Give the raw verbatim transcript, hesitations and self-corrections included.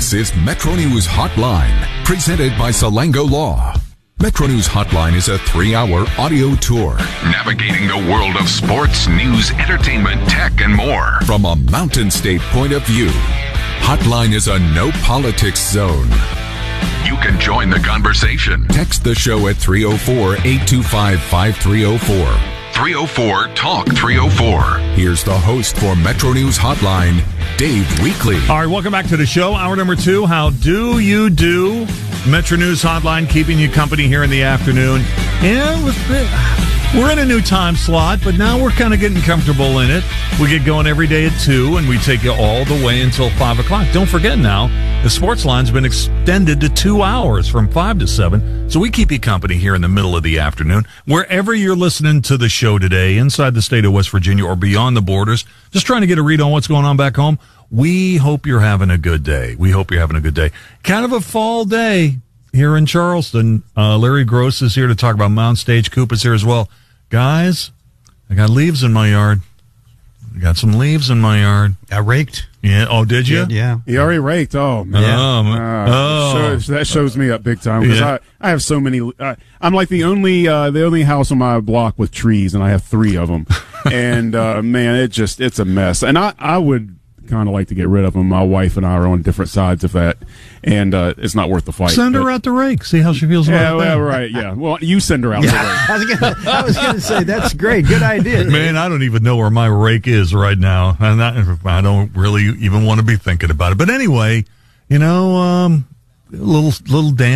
This is Metro News Hotline, presented by Salango Law. Metro News Hotline is a three-hour audio tour navigating the world of sports, news, entertainment, tech, and more from a Mountain State point of view. Hotline is a no-politics zone. You can join the conversation. Text the show at three oh four, eight two five, five three oh four. three oh four, talk three oh four. Here's the host for Metro News Hotline, Dave Weekley. All right, welcome back to the show. Hour number two, how do you do? Metro News Hotline, keeping you company here in the afternoon. And we're in a new time slot, but now we're kind of getting comfortable in it. We get going every day at two, and we take you all the way until five o'clock. Don't forget now, the sports line's been extended to two hours from five to seven, so we keep you company here in the middle of the afternoon. Wherever you're listening to the show today, inside the state of West Virginia or beyond the borders, just trying to get a read on what's going on back home, we hope you're having a good day. We hope you're having a good day. Kind of a fall day here in Charleston. Uh, Larry Gross is here to talk about Mound Stage. Coop is here as well. Guys, I got leaves in my yard. I got some leaves in my yard. I raked. Yeah. Oh, did you? Yeah. You already raked. Oh, man. Yeah. Uh, oh. shows, that shows me up big time because Yeah. I, I have so many. Uh, I'm like the only uh, the only house on my block with trees, and I have three of them. and uh, man, it just it's a mess. And I I would kind of like to get rid of them. My wife and I are on different sides of that, and uh, it's not worth the fight. Send her but, out to rake. See how she feels about yeah, it. well, right. Yeah. Well, you send her out to rake. I was gonna, I was gonna say that's great. Good idea. Man, I don't even know where my rake is right now. And I, I don't really even want to be thinking about it. But anyway, you know, um, a little little dance.